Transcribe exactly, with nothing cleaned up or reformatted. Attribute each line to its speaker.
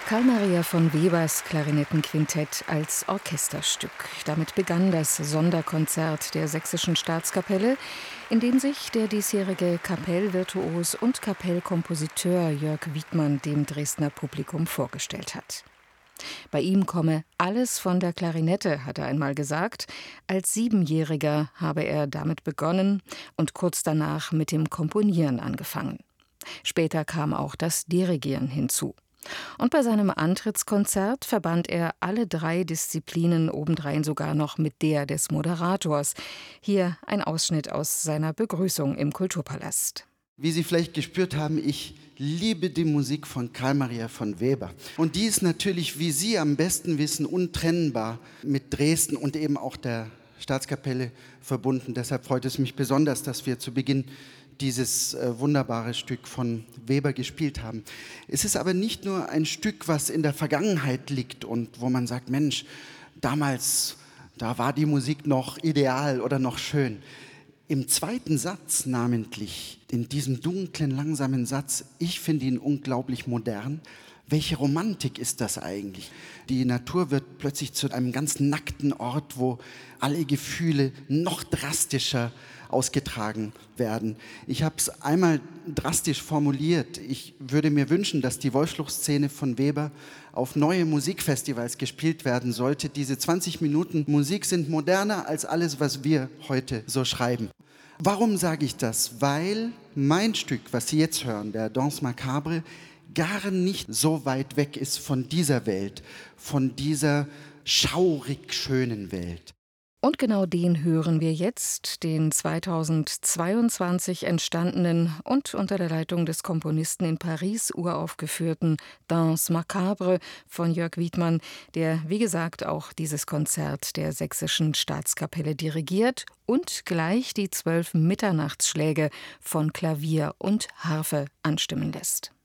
Speaker 1: Carl Maria von Webers Klarinettenquintett als Orchesterstück. Damit begann das Sonderkonzert der Sächsischen Staatskapelle, in dem sich der diesjährige Kapellvirtuos und Kapellkompositeur Jörg Wiedmann dem Dresdner Publikum vorgestellt hat. Bei ihm komme alles von der Klarinette, hat er einmal gesagt. Als Siebenjähriger habe er damit begonnen und kurz danach mit dem Komponieren angefangen. Später kam auch das Dirigieren hinzu. Und bei seinem Antrittskonzert verband er alle drei Disziplinen, obendrein sogar noch mit der des Moderators. Hier ein Ausschnitt aus seiner Begrüßung im Kulturpalast.
Speaker 2: Wie Sie vielleicht gespürt haben, ich liebe die Musik von Carl Maria von Weber. Und die ist natürlich, wie Sie am besten wissen, untrennbar mit Dresden und eben auch der Staatskapelle verbunden. Deshalb freut es mich besonders, dass wir zu Beginn dieses äh, wunderbare Stück von Weber gespielt haben. Es ist aber nicht nur ein Stück, was in der Vergangenheit liegt und wo man sagt, Mensch, damals, da war die Musik noch ideal oder noch schön. Im zweiten Satz namentlich, in diesem dunklen, langsamen Satz, ich finde ihn unglaublich modern. Welche Romantik ist das eigentlich? Die Natur wird plötzlich zu einem ganz nackten Ort, wo alle Gefühle noch drastischer ausgetragen werden. Ich habe es einmal drastisch formuliert. Ich würde mir wünschen, dass die Wolfsschluchszene von Weber auf neue Musikfestivals gespielt werden sollte. Diese zwanzig Minuten Musik sind moderner als alles, was wir heute so schreiben. Warum sage ich das? Weil mein Stück, was Sie jetzt hören, der Danse Macabre, gar nicht so weit weg ist von dieser Welt, von dieser schaurig schönen Welt.
Speaker 1: Und genau den hören wir jetzt, den zweitausendzweiundzwanzig entstandenen und unter der Leitung des Komponisten in Paris uraufgeführten Danse Macabre von Jörg Wiedmann, der, wie gesagt, auch dieses Konzert der Sächsischen Staatskapelle dirigiert und gleich die zwölf Mitternachtsschläge von Klavier und Harfe anstimmen lässt.